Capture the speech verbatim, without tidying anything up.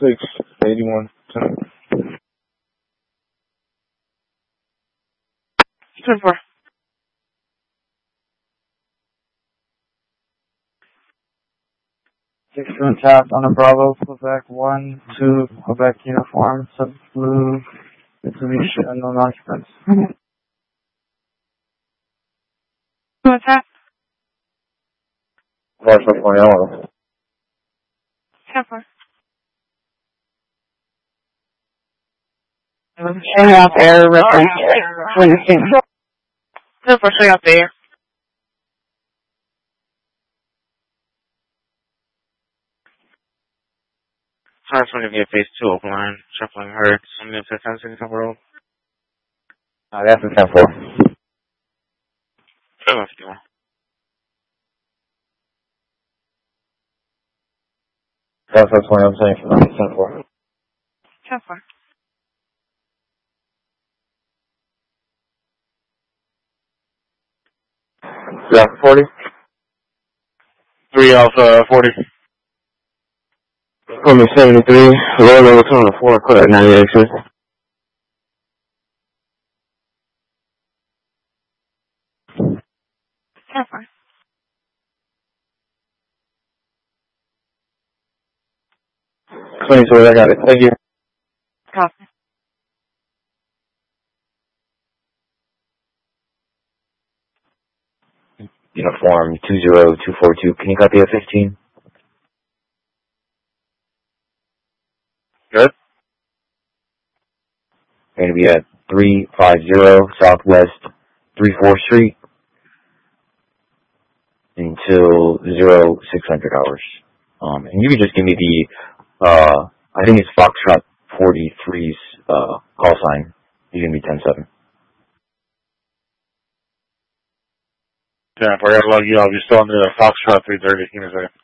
six, eighty-one. ten four. Six one tap on a Bravo, Quebec one, two, Quebec uniform, sub blue, Mitsubishi, unknown occupants. What's that? What's up, Mariano? ten four. Showing off air reference. ten four, showing off the air. I just want to get phase two open line, shuffling hertz, I'm going to ten six overall. Uh, that's a ten four. seven fifty-one. That's that's what I'm saying for ten four. ten four. Yeah, forty. three Alpha forty. Coming seventy-three, low level two on the four, clear at ninety-eight, sir. ten four. twenty-two, I got it. Thank you. Copy. Uniform two zero two four two, can you copy at fifteen? Good. We're going to be at three five zero Southwest three fourth Street until zero six hundred hours. Um, and you can just give me the, uh, I think it's Foxtrot forty-three's uh, call sign. You can be ten seven. Yeah, I gotta log you off. You're still under the Foxtrot three thirty. Give me a second.